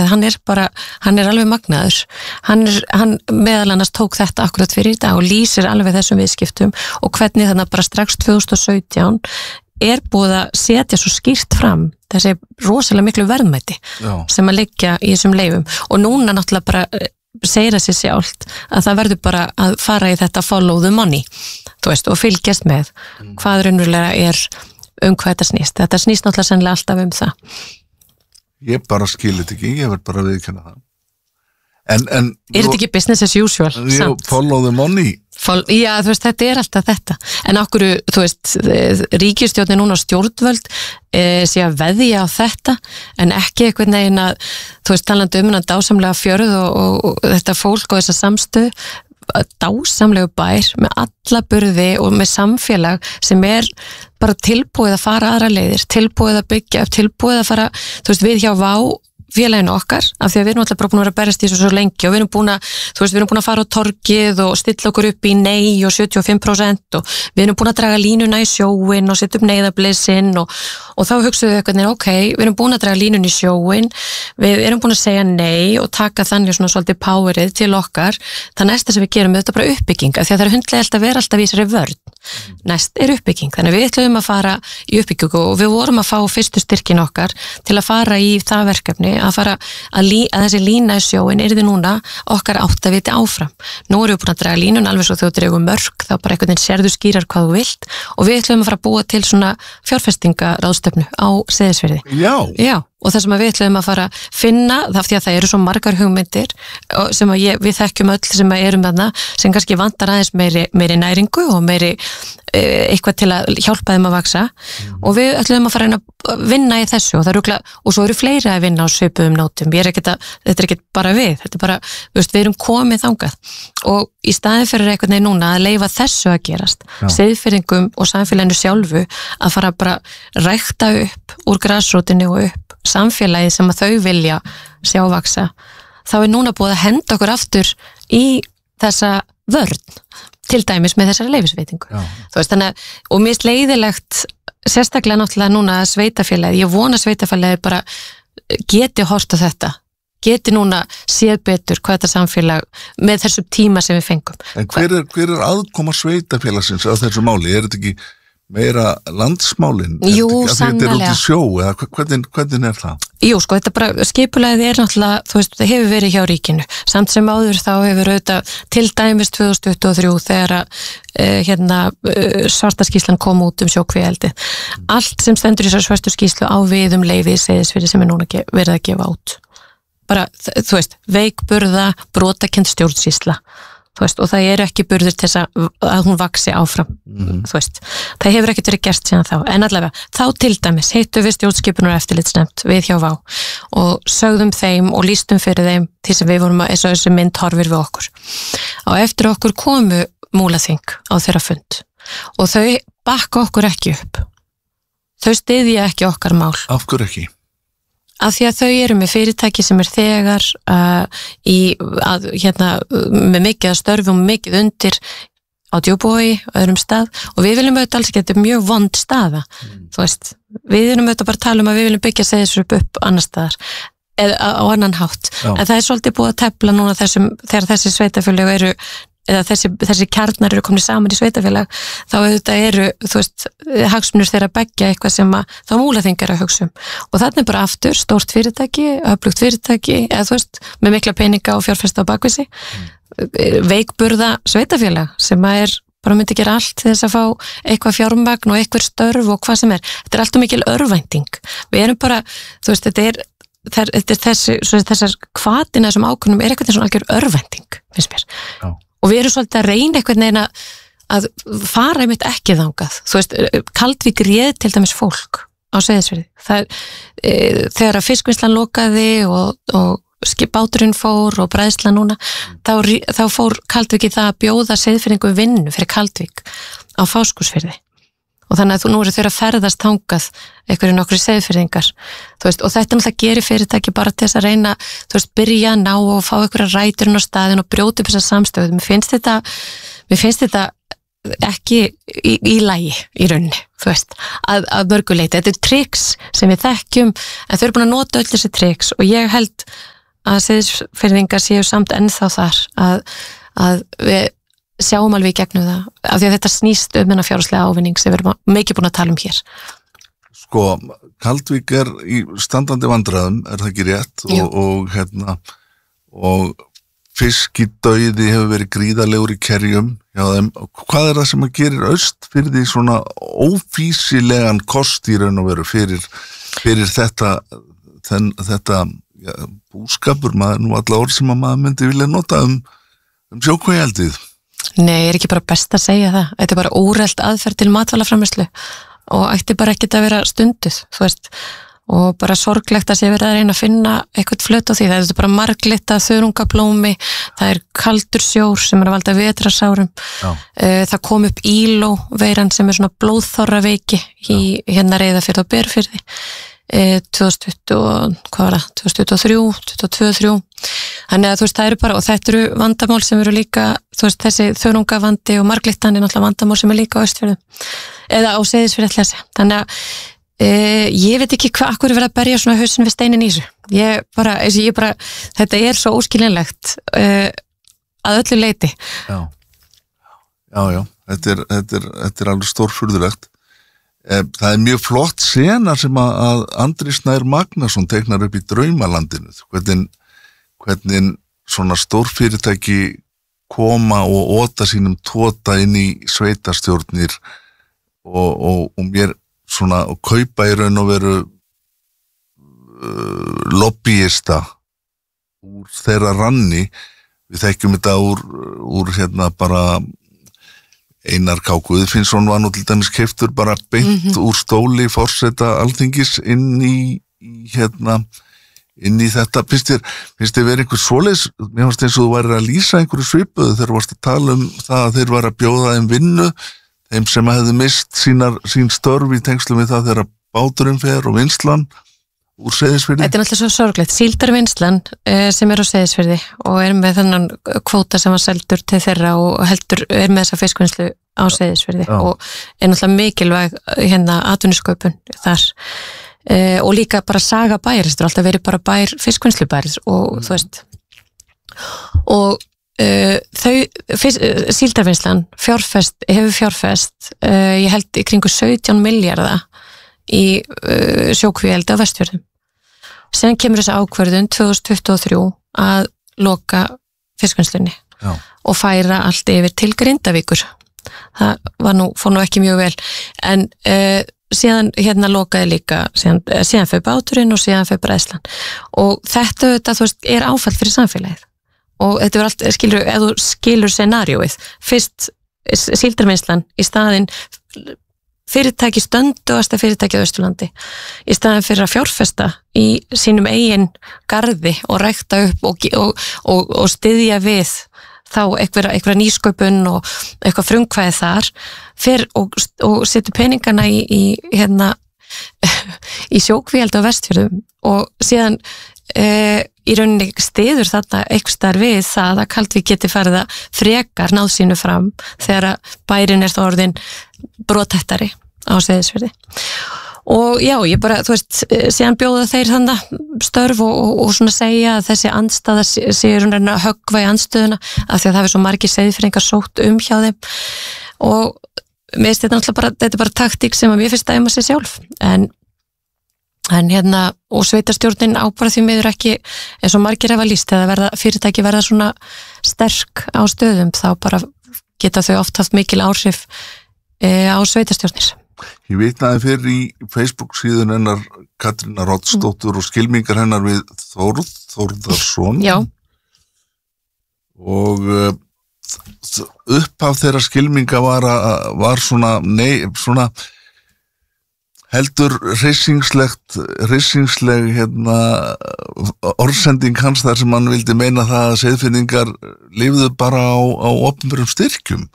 að hann er alveg magnaður, hann meðal annars tók þetta akkurat fyrir þetta og lýsir alveg þessum viðskiptum og hvernig þannig bara strax 2017 búið að setja svo skýrt fram þessi rosalega miklu verðmæti sem að liggja í þessum leyfum og núna náttúrulega bara segir það sér sjálft að það verður bara að fara í þetta follow the money, þú veist, og fylgjast með hvað raunverulega hvað þetta snýst. Þetta snýst náttúrulega sennilega alltaf það. Ég bara skil þetta ekki, ég verð bara að viðurkenna það. En þetta ekki business as usual? Follow the money? Já, þú veist, þetta alltaf þetta. En okkur, þú veist, ríkisstjórnin núna stjórnvöld sé að veðja á þetta, en ekki einhvern veginn að, þú veist, talandi hennar dásamlega fjörð og þetta fólk og þessa samstöð, dásamlegu bær með alla burði og með samfélag sem bara tilbúið að fara aðra leiðir, tilbúið að byggja upp, tilbúið að fara, þú veist, við hjá Vá félaginu okkar, af því að við erum alltaf bara búin að vera að berast í þessu svo lengi og við erum búin að, þú veist, við erum búin að fara á torgið og stilla okkur upp í nei og 75% og við erum búin að draga línuna í sjóin og setja upp neyðablissinn og þá hugsaðu við eitthvað, ok, við erum búin að draga línuna í sjóin, við erum búin að segja nei og taka þannig svona svolítið powerið til okkar, það næsta sem við gerum þetta bara uppbygging, af því að það hundlegelt að vera alltaf í þessari vörn, næst uppbygging, þannig við ætlum að fara í uppbyggingu og við vorum að fá fyrstu styrkin okkar til að fara í það verkefni að fara að þessi lína í sjóin yrði núna okkar átt að viti áfram. Nú erum við búin að draga línun alveg svo þegar þú dregur mörk, þá bara einhvern veginn sérðu skýrar hvað þú vilt og við ætlum að fara að búa til svona fjárfestingaráðstöfnu á Seyðisfirði. Já, og það sem við ætlum að fara að finna, það því að það eru svo margar hugmyndir sem við þekkjum öll sem erum þarna, sem kannski vantar aðeins meiri næringu og meiri eitthvað til að hjálpa þeim að vaksa og við ætlum að fara að vinna í þessu og svo eru fleiri að vinna á svipuðum nótum, þetta er ekki bara þetta er bara, við erum komið þangað og í staðin fyrir einhvern veginn núna að leyfa þessu að gerast, Seyðfirðingum og samfélaginu sjálfu að fara bara rækta upp úr grasrótinni og upp samfélagi sem að þau vilja sjá vaksa, þá er núna búið að henda okkur aftur í þessa vörn, til dæmis með þessari leyfisveitingu. Þú veist, þannig og mér finnst leiðilegt, sérstaklega náttúrulega núna að sveitafélagið, ég vona sveitafélagið bara geti horft á þetta, geti núna séð betur hvað þetta samfélag með þessu tíma sem við fengum. En hver er aðkoma sveitafélagsins á þessu máli? Er þetta ekki meira landsmálin? Jú, sannlega. Þetta er út í sjó, eða hvernig er það? Jú, sko, þetta bara, skipulagið náttúrulega, þú veist, það hefur verið hjá ríkinu. Samt sem áður þá hefur auðvitað til dæmis 2023 þegar svartaskýrslan kom út sjókvíaeldi. Allt sem stendur í þessari svartu skýrslu á við leyfið í Seyðisfirði sem er núna verið að gefa út. Bara, þú veist, veikburða, brotakennd stjórnsýsla. Þú veist, og það ekki burður til þess að hún vaxi áfram, þú veist, það hefur ekkert verið gert síðan þá, en allavega, þá til dæmis hittum við stjórnskipunar og eftirlitsnefnd við hjá Vá og sögðum þeim og lýstum fyrir þeim til sem við vorum eins og þessi mynd horfir við okkur. Og eftir okkur komu Múlaþing á þeirra fund og þau bakka okkur ekki upp, þau styðja ekki okkar mál. Af hverju ekki? Af því að þau eru með fyrirtæki sem þegar með mikið að störfum og mikið undir á Djúpavogi og öðrum stað og við viljum auðvitað alls ekki, þetta mjög vond staða, þú veist, við erum auðvitað bara að tala að við viljum byggja Seyðisfjörð upp annar staðar, eða á annan hátt, en það svolítið búið að tefla núna þegar þessi sveitafélög eru eða þessi kjarnar eru komnir saman í sveitafélag, þá auðvitað eru, þú veist, hagsmunir þeirra beggja eitthvað sem að þá Múlaþing að hugsa og þarna bara aftur stórt fyrirtæki, öflugt fyrirtæki, eða þú veist, með mikla peninga og fjárfesta á bakvisi, veikburða sveitafélag sem að bara myndi gera allt til þess að fá eitthvað fjármagn og eitthvað störf og hvað sem þetta allt mikil örvænting, við erum bara, þú veist, þetta þessar hvatina sem ákvörnum eitthvað svona algjör örvænting, finnst mér. Og við erum svolítið að reyna einhvern veginn að fara einmitt ekki þangað. Þú veist, Kaldvík réð til dæmis fólk á Seyðisfirði. Þegar að fiskvinnslan lokaði og báturinn fór og bræðsla núna, þá fór Kaldvík í það að bjóða Seyðfirðingu vinnu fyrir Kaldvík á Fáskursfirði. Og þannig að nú eru þeir að ferðast þangað einhverju nokkru Seyðfirðingar, þú veist, og þetta náttúrulega gerir fyrirtæki bara til þess að reyna, þú veist, byrja að ná og fá einhverja ræturinn á staðin og brjóta upp þessa samstöðu. Mér finnst þetta ekki í lagi í rauninni, þú veist, að mörguleiti. Þetta er triks sem við þekkjum, en þau eru búin að nota öll þessi triks og ég held að Seyðisfirðingar séu samt ennþá þar að við sjáum alveg í gegnum það, af því að þetta snýst þennan fjárhagslega ávinning sem við erum mikið búin að tala hér. Sko, Kaldvík í standandi vandræðum, það ekki rétt? Og fiskidauði hefur verið gríðarlegur í kerjum hjá þeim. Hvað það sem að gerir Austfirði svona ófýsilegan kost í raun og veru fyrir þetta búskapur, nú alla orð sem að maður myndi vilja nota sjókvíaldið? Nei, ekki bara best að segja það. Þetta bara úrelt aðferð til matvælaframleiðslu og ætti bara ekkert að vera stunduð, þú veist, og bara sorglegt að sé verið að reyna að finna eitthvað flöt á því. Það bara marglitta þörungablómi, það kaldur sjór sem að valda vetrasárum. Það kom upp ílóveiran sem svona blóðþorraveiki í hérna Reyðarfirði og Berufirði 2023 þannig að þú veist, það eru bara, og þetta eru vandamál sem eru líka, þú veist, þessi þörungavandi og marglittan náttúrulega vandamál sem líka á Austfjörðum eða á Seyðisfirði ætla þannig að ég veit ekki akkur verið að berja svona hausinn við steinin í þessu. Ég bara þetta svo óskiljanlegt að öllu leyti. Já, þetta alveg stórfurðulegt. Það mjög flott sena sem að Andri Snær Magnason teiknar upp í Draumalandinu, hvernig svona stórfyrirtæki koma og óta sínum tóta inn í sveitarstjórnir og mér svona og kaupa í raun og veru lobbyista úr þeirra ranni. Við þekkjum þetta úr hérna bara Einar K. Guðfinnsson var nú til dæmis keyptur bara beint úr stóli forseta Alþingis inn í þetta. Finnst þér verið einhver svoleiðis, mér fannst eins og þú værir að lýsa einhverju svipuðu þegar þú varst að tala það að þeir var að bjóða þeim vinnu, þeim sem hefðu mist sín störf í tengslum við það þegar báturinn fer og vinslan úr Seyðisfirði. Þetta náttúrulega svo sorglegt. Síldarvinnslan sem á Seyðisfirði og með þennan kvóta sem var seldur til þeirra og heldur með þessa fiskvinnslu á Seyðisfirði og náttúrulega mikilvæg atvinnusköpun þar og líka bara saga bæjar, þetta alltaf verið bara fiskvinnslubær og þú veist og Síldarvinnslan hefur fjárfest ég held í kringu 17 milljarða í sjókvíaeldi á Vestfjörðum. Síðan kemur þessi ákvörðun 2023 að loka fiskvinnslunni og færa allt yfir til Grindavíkur. Það fór nú ekki mjög vel en síðan lokaði líka síðan fyrir báturinn og síðan fyrir bræðslan og þetta þú veist áfall fyrir samfélagið og þetta var allt, ef þú skilur scenarióið, fyrst Síldarvinnslan í staðinn fyrirtæki stönduasta fyrirtæki á Austurlandi í staðinn fyrir að fjárfesta í sínum eigin garði og rækta upp og styðja við þá einhverja nýsköpun og eitthvað frumkvæði þar fer og setur peningana í sjókvíaeldi á Vestfjörðum og síðan í rauninni styður þarna eitthvað starf við það að Kaldvík geti farið að frekar náð sínu fram þegar bærinn þá orðin brothættari á Seyðisfirði og já, ég bara, þú veist, síðan bjóða þeir þannig störf og svona segja að þessi andstaða séu að höggva í andstöðuna af því að það er svo margir Seyðisfirðingar sótt hjá þeim og mér finnst þetta bara taktík sem að mér finnst dæma sig sjálf en og sveitarstjórnin á bara því miður ekki eins og margir hefa lýst eða fyrirtæki verða svona sterk á stöðum þá bara geta þau oft haft mikil áhrif á sveitarstjórnir. Ég vitnaði fyrir í Facebook síðun hennar Katrínar Oddsdóttur og skylmingar hennar við Þórðarsson. Já. Og upphaf þeirra skylminga var svona heldur hryssingsleg orðsending hans þar sem hann vildi meina það að Seyðfirðingar lifðu bara á opinberum styrkjum.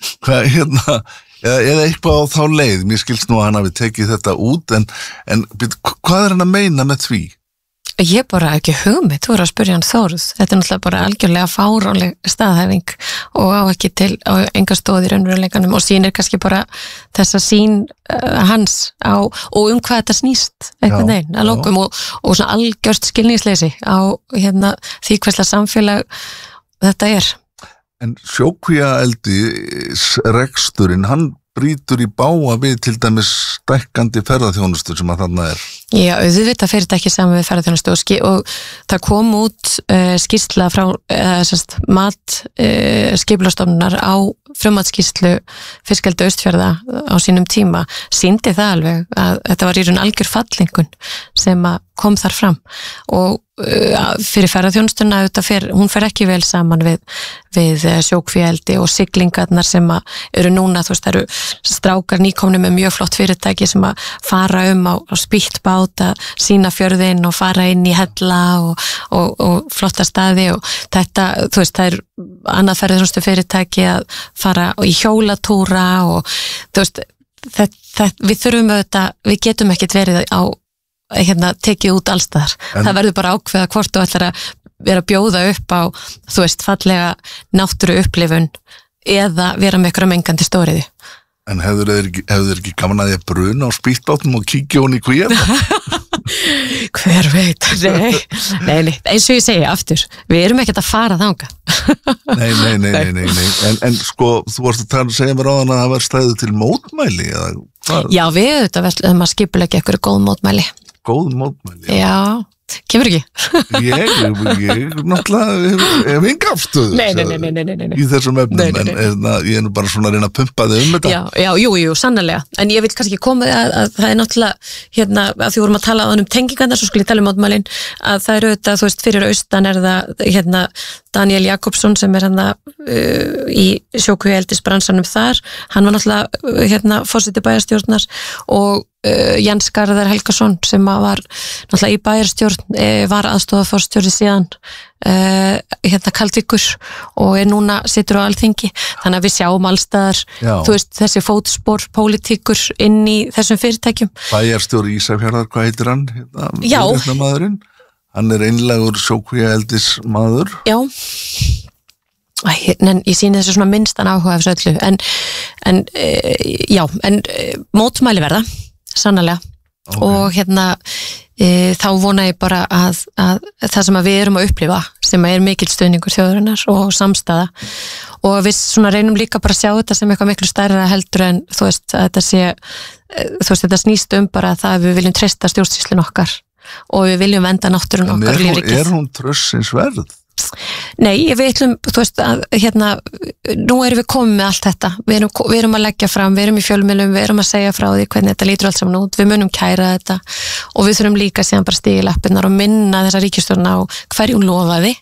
Eða eitthvað á þá leið, mér skilst nú að hann hafi tekið þetta út en hvað hann að meina með því? Ég bara ekki hugmynd, þú voru að spyrja hann Þórð, þetta náttúrulega bara algjörlega fáránleg staðhæfing og á ekki til á enga stóð í raunveruleikanum og sýnir kannski bara þessa sýn hans á, og hvað þetta snýst einhvern veginn að lokum og svona algjört skilningsleysi á því hverslega samfélag þetta En sjókvíaeldi reksturinn, hann brýtur í báa við til dæmis stækkandi ferðaþjónustu sem að þarna Já, auðvitað fyrirtæki saman við ferðaþjónustu og það kom út skýrsla frá mat skipulagsstofnunar á frummatsskýrslu fiskeldi Austfjarða á sínum tíma, sýndi það alveg að þetta var í raun algjör fallingun sem að kom þar fram og fyrir ferðaþjónustuna hún fer ekki vel saman við sjókvíaeldi og siglingarnar sem eru núna, þú veist, það eru strákar nýkomni með mjög flott fyrirtæki sem að fara á spýtt bát að sína fjörðin og fara inn í hella og flotta staði og þetta, þú veist, það annað ferðaþjónustu fyrirtæki að fara í hjólatúra og þú veist, við þurfum við getum ekkert verið á tekið út allstaðar. Það verður bara ákveða hvort þú ætlar að vera að bjóða upp á, þú veist, fallega náttúru upplifun eða vera með eitthvað mengandi stóriði. En hefur þeir ekki gaman að ég bruna á spýttbátum og kíkja hún í kvíða? Hver veit? Nei, eins og ég segi aftur, við erum ekkert að fara þangað. Nei. En sko, þú varst að segja mér á hann að það var stæðið til mótmæli, eða hvað? Já, við auðvitað skipulegja ykkur góð mótmæli. Góð mótmæli? Já, kemur ekki? Ég náttúrulega hef enga afstöðu í þessum efnum, en ég nú bara svona að reyna að pumpa þig þetta. Já, jú, sannarlega. En ég vil kannski ekki koma að það náttúrulega, að því vorum að tala um tengingarnar, svo skulle ég tala um mótmælin, að það auðvitað, þú veist, fyrir austan það, Daniel Jakobsson sem í sjókvíaeldisbransanum þar, hann var náttúrulega forseti bæjarstjórnar og Jens Garðar Helgason sem var náttúrulega í bæjarstjórn var aðstoðarforstjóri síðan Kaldvíkur og núna situr á Alþingi, þannig að við sjáum allstaðar, þú veist, þessi fótspor pólitíkur inn í þessum fyrirtækjum. Bæjarstjóri Ísafjarðar, hvað heitir hann? Maðurinn? Hann einlægur sjókvíaeldismaður. Já. En ég sýni þessu svona minnstan áhuga af þessu öllu, en mótmæli verða, sannarlega. Okay. Og þá vona ég bara að það sem við erum að upplifa, sem mikill stuðningur þjóðarinnar og samstaða, og við svona reynum líka bara að sjá þetta sem eitthvað miklu stærra heldur en þú veist, að þetta sé, þú veist, þetta snýst bara það að við viljum treysta stjórnsýslun okkar og við viljum venda náttúrun okkar lífríkið. Er hún trössins verð? Nei, við ætlum, þú veist, að nú erum við komið með allt þetta, við erum að leggja fram, við erum í fjölmiðlum, við erum að segja frá því hvernig þetta lítur allt saman út, við munum kæra þetta og við þurfum líka síðan bara stíga í lappirnar og minna þessa ríkisstjórn á hverju hún lofaði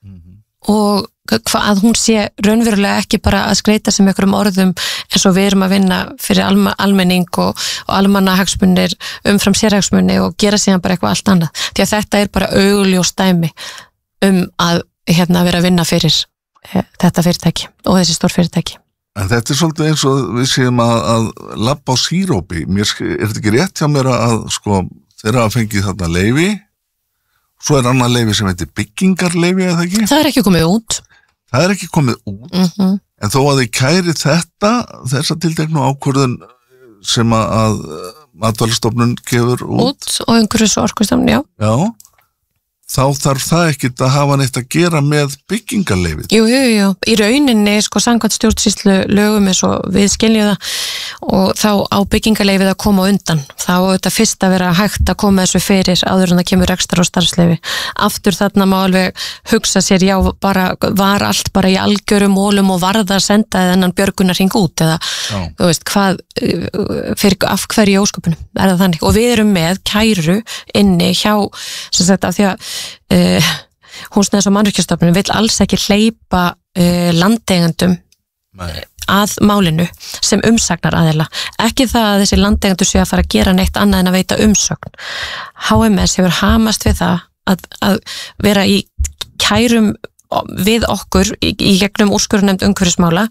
og að hún sé raunverulega ekki bara að skreita sem einhverjum orðum eins og við erum að vinna fyrir almenning og almannahagsmunir umfram sérhagsmunni og gera síðan bara eitthvað allt annað, því að þetta bara augljós dæmi að vera að vinna fyrir þetta fyrirtæki og þessi stór fyrirtæki. En þetta svolítið eins og við séum að labba á sírópi. Þetta ekki rétt hjá mér að sko, þeirra að fengið þarna leyfi, svo annað leyfi sem heitir byggingarleyfi, eða ekki? Það ekki komið út. Það ekki komið út, en þó að þið kæri þessa tilteknu ákvörðun sem að Matvælastofnun gefur út og umhverfis- og orkustofnun, já. Já. Þá þarf það ekkert að hafa neitt að gera með byggingarleyfið. Jú, í rauninni, sko, samkvæmt stjórnsýslu lögum eins og við skiljum það og þá á byggingarleyfið að koma undan. Þá þetta fyrst að vera hægt að koma þessu fyrir áður en það kemur rekstrar og starfsleyfi. Aftur þarna má alveg hugsa sér, já, bara var allt bara í algjörum mólum og varða að senda þennan björgunarhring út eða, þú veist, af hverju ósköpunum það þannig. Og við erum með kæru inni hjá, sem sagt, af því að Húsnæðis- og mannvirkjastofnun vill alls ekki hleypa landeigendum að málinu sem umsagnaraðila. Ekki það að þessi landeigendur séu að fara að gera neitt annað en að veita umsögn. HMS hefur hamast við það að vera í kærum við okkur í gegnum úrskurðarnefnd umhverfismála,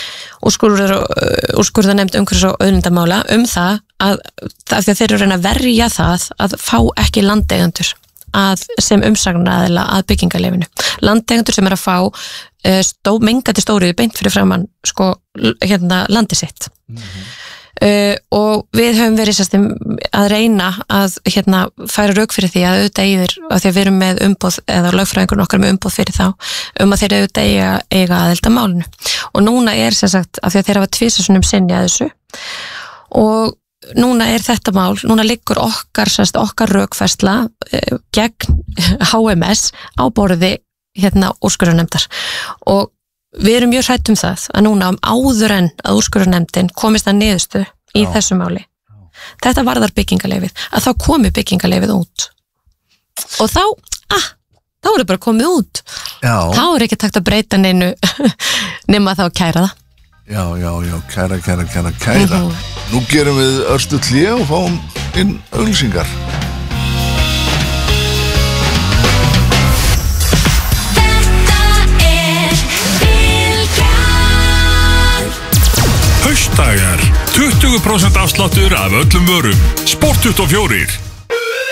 úrskurðarnefnd umhverfis- og auðlindamála það að þeir eru að reyna að verja það að fá ekki landeigendur sem umsagnaraðila að byggingarleyfinu. Landeigendur sem að fá mengandi stóriðu beint fyrir framann landi sitt. Og við höfum verið að reyna að færa rök fyrir því að auðvitað eigir, að því að við erum með umboð eða lögfræðingur okkar með umboð fyrir þá að þeir auðvitað eiga aðelda málinu. Og núna af því að þeir hafa tvisvarsinnum synjað þessu og núna þetta mál, núna liggur okkar rökfærsla gegn HMS á borði úrskurðarnefndar og við erum mjög hrætt það að núna áður en að úrskurðarnefndin komist að niðurstöðu í þessu máli. Þetta varðar byggingarleyfið, að þá komi byggingarleyfið út og þá er bara komið út. Þá er ekki takt að breyta neinu nema þá að kæra það. Já, kæra. Nú gerum við örstuð hlé og fáum inn auglýsingar. Haustdagar, 20% afsláttur af öllum vörum. Sport 24.